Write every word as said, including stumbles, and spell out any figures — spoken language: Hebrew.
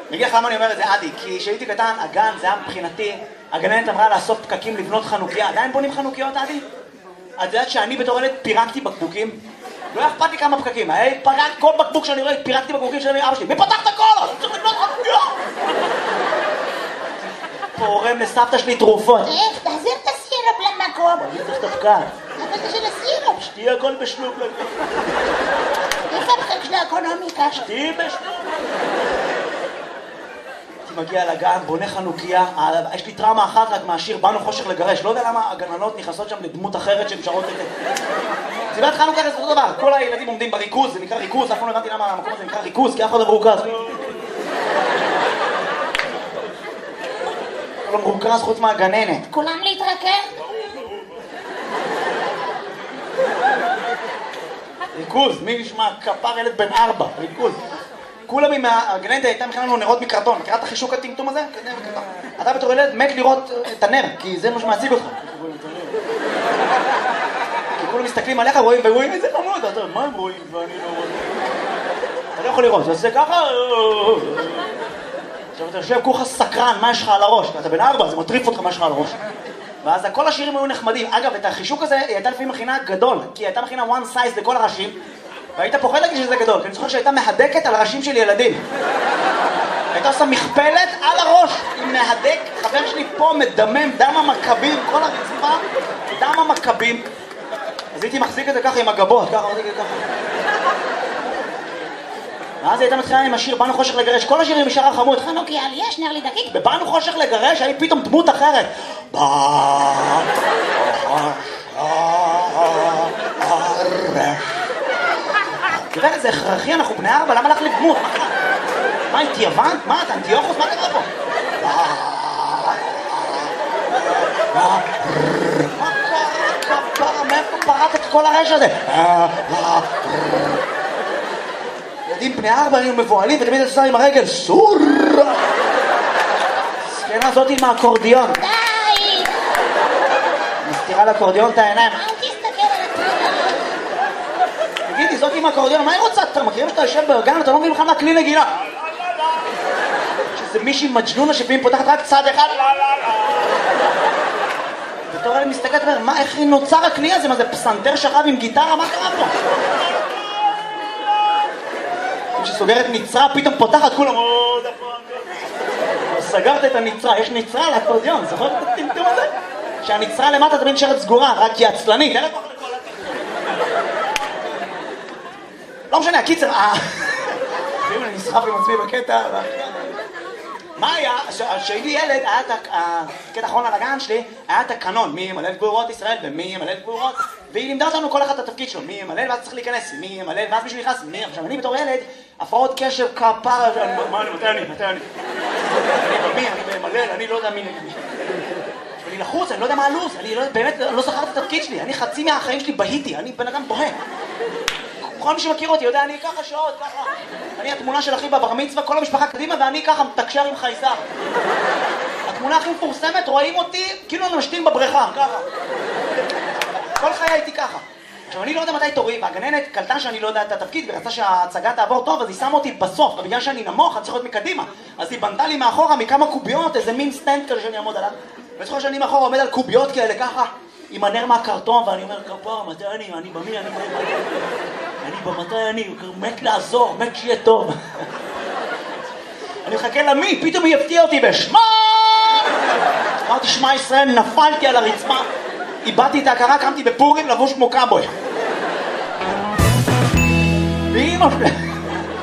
אני אגיד לך למה אני אומר את זה, עדי, כי כשהייתי קטן, הגן זה היה מבחינתי, הגננת אמרה לאסוף פקקים לבנות חנוכיה. עדיין בונים חנוכיות, עדי? את יודעת שאני בתור ילד פירקתי בקבוקים? לא אכפת לי כמה פקקים, היי, פרק כל בקבוק שאני רואה, פירקתי בקבוקים של אבא שלי, ופתח את הכל, אז צריך לבנות חנוכיה! פורם לסבתא שלי תרופות. איך, תחזיר את הסירופ למקום. אני צריך את הפקק. אבל זה של הסירופ. שתהיה הכל בשלוק. איפה הפקק של האקונומיקה? שתהיה בשלוק. הייתי מגיע לגן, בונה חנוכיה, יש לי טראומה אחת רק מהשיר באנו חושך לגרש, לא יודע למה הגננות נכנסות שם לדמות אחרת שהן שרות את זה. סיבת חנוכה זה אותו דבר, כל הילדים עומדים בריכוז, זה נקרא ריכוז, אף פעם לא הבנתי למה המקום הזה נקרא ריכוז, כי אף אחד לא מרוכז. לא מרוכז חוץ מהגננת. כולם להתרכז? ריכוז, מי נשמע? כפר ילד בן ארבע, ריכוז. כולם עם הגננת הייתה מכינה לנו נרות מקרטון, מכירה את החישוק הטמטום הזה? אתה בתור ילד מת לראות את הנר, כי זה מה שמעציג אותך. כי כולם מסתכלים עליך, רואים ורואים איזה חמוד, אתה מה הם רואים ואני לא רואה? אתה לא יכול לראות, זה עושה ככה... עכשיו אתה יושב כולך סקרן, מה יש לך על הראש? אתה בן ארבע, זה מטריף אותך מה יש לך על הראש. ואז כל השירים היו נחמדים. אגב, את החישוק הזה היא הייתה לפעמים מכינה גדול, כי היא הייתה מכינה one size לכל הראשים, והיית פוחד להגיד שזה גדול, כי אני זוכר שהייתה מהדקת על ראשים של ילדים. הייתה עושה מכפלת על הראש, עם מהדק, חבר שלי פה מדמם, דם המכבים, כל הרצפה, דם המכבים. אז הייתי מחזיק את זה ככה עם הגבות, ככה, מחזיק את זה ככה. ואז היא הייתה מתחילה עם השיר באנו חושך לגרש, כל השירים משאר החמוד, חנוכיה לי יש, נר לי דקיק. בבאנו חושך לגרש, היה פתאום דמות אחרת. באנו חושך לגרש. תראה, זה הכרחי, אנחנו בני ארבע, למה לך לדמות? מה, התייוונת? מה, אתה אנטיוכוס? מה קרה פה? מה קרה כפרה? מאיפה פרט את כל הרש הזה? ילדים בני ארבע היו מבועלים ותמיד עושה עם הרגל סור! סקנה זאת עם האקורדיון. די! מסתירה לאקורדיון את העיניים. אל תסתכל על הטרלה. תגידי, זאת עם האקורדיון, מה היא רוצה? אתה מכירים שאתה יושב בגן, אתה לא מבין בכלל מה כלי נגינה. שזה מישהי מג'נונה שפעמים פותחת רק צד אחד. בתור אלה מסתכלת ואומר, מה, איך נוצר הכלי הזה? מה זה פסנתר שכב עם גיטרה? מה קרה פה? כשסוגרת ניצרה, פתאום פותחת, כולם עוד הפעם. סגרת את הניצרה, יש ניצרה על האקורדיון, זוכר את הטמטום הזה? שהניצרה למטה תמיד נשארת סגורה, רק היא עצלנית. לא משנה, הקיצר, ואם אני נסחף עם עצמי בקטע, מה היה? כשהייתי ילד, היה את הקטע האחרון על הגן שלי, היה את הקנון, מי ימלל גבורות ישראל ומי ימלל גבורות, והיא לימדה אותנו כל אחד את התפקיד שלו, מי ימלל ואז צריך להיכנס, מי ימלל ואז מישהו נכנס, מי, עכשיו אני בתור ילד, הפרעות קשב כפרה, מה אני, מתי אני, מתי אני, אני במי, אני במלל, אני לא יודע מי נגד מי. אני לחוץ, אני לא יודע מה הלו"ז, אני באמת לא זכרתי את התפקיד שלי, אני חצי מהחיים שלי בהיתי, אני בן אדם בוהה. כל מי שמכיר אותי יודע, אני ככה שעות, ככה. אני התמונה של אחי בבר מצווה, כל המשפחה קדימה, ואני ככה מתקשר עם חייזר. התמונה הכי מפורסמת, רואים אותי כאילו אני משתין בבריכה, ככה. כל חיי הייתי ככה. עכשיו, אני לא יודע מתי תורי, והגננת קלטה שאני לא יודע את התפקיד, ורצה שההצגה תעבור טוב, אז היא שמה אותי בסוף, ובגלל שאני נמוך, אני צריך להיות מקדימה. אז היא בנתה לי מאחורה מכמה קוביות, איזה מין סטנד כזה שאני אעמוד עליו. וזוכר שאני מאחורה עומד על קוביות כאלה, ככה, עם הנר מהקרטון, ואני אומר, כפרה, מתי אני? אני במי? אני במי? אני במתי אני? מת לעזור, מת שיהיה טוב. אני מחכה למי, פתאום היא הפתיעה אותי בשמה! אמרתי, שמע ישראל, נפלתי על הרצפה, איבדתי את ההכרה, קמתי בפורים לבוש כמו קאבוי. ואמא שלי...